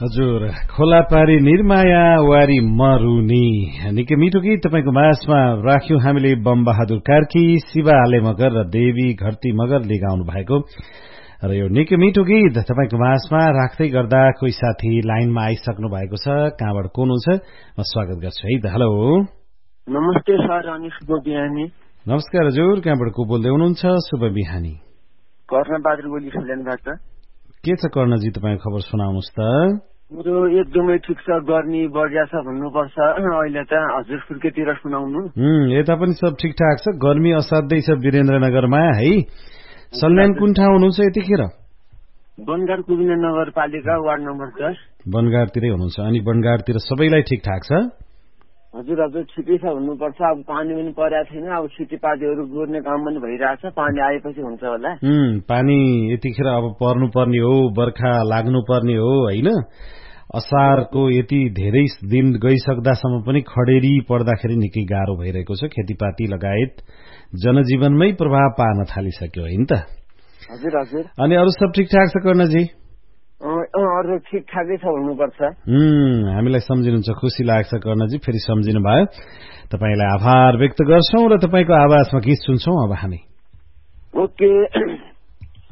हजुर खोलापारी निर्माया वारी मरुनी निकै मिठो गीत तपाईको माझमा राख्यौं हामीले बम बहादुर कार्की, शिवा आले मगर र देवी घरती मगरले गाउनु भएको र यो निकै मिठो गीत तपाईको माझमा राख्दै गर्दा कोही साथी लाइनमा आइसक्नु भएको छ। कहाँबाट को हुनुहुन्छ म स्वागत गर्छु है त। हेलो नमस्ते सर अनि शुभ बिहानी। नमस्कार हजुर, कहाँबाट को बोल्दै हुनुहुन्छ? शुभ बिहानी। कर्णबहादुर बोली सल्यानबाट। के छ कर्णजी तपाईको खबर सुनाउनुस् त। मेरो एकदमै ठिक छ, गर्मी बढिया छ भन्नुपर्छ। अहिले त हजुर फुर्केतिर सुनाउनु। यता पनि सब ठिकठाक छ, गर्मी असाध्यै छ वीरेन्द्रनगरमा है। सल्यान कुन ठाउँ हुनुहुन्छ यतिखेर? बनगाड कुबिना नगरपालिका वार्ड नम्बर 10। बनगाडतिरै हुनुहुन्छ। अनि बनगाडतिर सबैलाई ठिकठाक छ? हजुर हजुर ठिकै छ भन्नुपर्छ। अब पानी पनि परेको छैन, अब खेतीपातीहरू गोड्ने काम पनि भइरहेछ। पानी आएपछि हुन्छ होला। पानी यतिखेर अब पर्नुपर्ने हो, बर्खा लाग्नुपर्ने हो होइन। असारको यति धेरै दिन गइसक्दासम्म पनि खडेरी पर्दाखेरि निकै गाह्रो भइरहेको छ। खेतीपाती लगायत जनजीवनमै प्रभाव पार्न थालिसक्यो होइन त। हजुर हजुर। अनि अरू सब ठिकठाक छ कर्णजी? अरू ठिकठाकै छ भन्नुपर्छ। हामीलाई सम्झिनुहुन्छ, खुसी लाग्छ कर्णजी, फेरि सम्झिनु भयो। तपाईँलाई आभार व्यक्त गर्छौं र तपाईँको आवाजमा गीत सुन्छौं अब हामी। ओके।